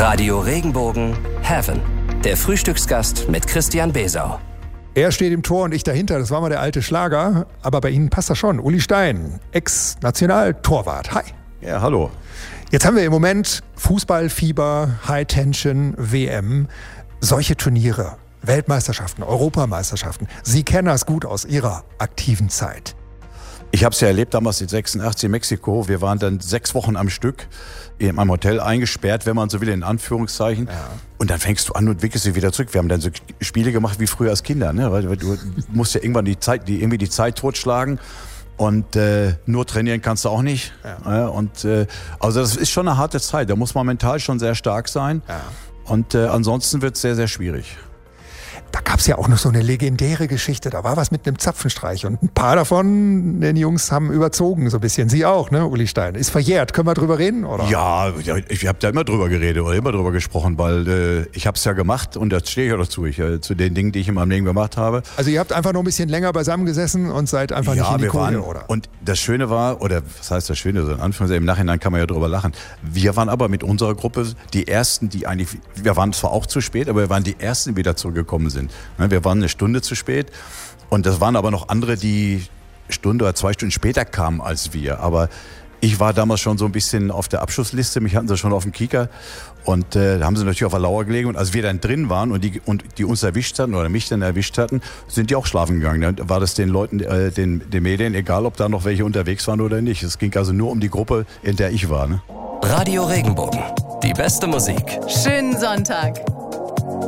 Radio Regenbogen Heaven. Der Frühstücksgast mit Christian Besau. Er steht im Tor und ich dahinter. Das war mal der alte Schlager. Aber bei Ihnen passt das schon. Uli Stein, Ex-Nationaltorwart. Hi. Ja, hallo. Jetzt haben wir im Moment Fußballfieber, High-Tension, WM. Solche Turniere, Weltmeisterschaften, Europameisterschaften. Sie kennen das gut aus Ihrer aktiven Zeit. Ich habe es ja erlebt damals in 86 in Mexiko. Wir waren dann 6 Wochen am Stück in einem Hotel eingesperrt, wenn man so will, in Anführungszeichen. Ja. Und dann fängst du an und wickelst dich wieder zurück. Wir haben dann so Spiele gemacht wie früher als Kinder, ne? Weil du musst ja irgendwann die Zeit totschlagen. Und nur trainieren kannst du auch nicht. Ja. Also das ist schon eine harte Zeit. Da muss man mental schon sehr stark sein. Ja. Und ansonsten wird es sehr, sehr schwierig. Da gab es ja auch noch so eine legendäre Geschichte. Da war was mit einem Zapfenstreich. Und ein paar davon, den Jungs, haben überzogen so ein bisschen. Sie auch, ne, Uli Stein? Ist verjährt. Können wir drüber reden, oder? Ja, ich habe da immer drüber geredet oder immer drüber gesprochen, weil ich habe es ja gemacht und da stehe ich auch dazu. Zu den Dingen, die ich in meinem Leben gemacht habe. Also ihr habt einfach noch ein bisschen länger beisammen gesessen und seid einfach nicht in die Kohle, oder? Und das Schöne war, oder was heißt das Schöne, so in Anführungszeichen, im Nachhinein kann man ja drüber lachen. Wir waren aber mit unserer Gruppe die Ersten, wir waren zwar auch zu spät, aber wir waren die Ersten, die wieder zurückgekommen sind. Wir waren eine Stunde zu spät und das waren aber noch andere, die Stunde oder 2 Stunden später kamen als wir. Aber ich war damals schon so ein bisschen auf der Abschussliste, mich hatten sie schon auf dem Kieker und da haben sie natürlich auf der Lauer gelegen. Und als wir dann drin waren und die uns erwischt hatten oder mich dann erwischt hatten, sind die auch schlafen gegangen. Dann war das den Leuten, den Medien, egal ob da noch welche unterwegs waren oder nicht. Es ging also nur um die Gruppe, in der ich war. Ne? Radio Regenbogen, die beste Musik. Schönen Sonntag.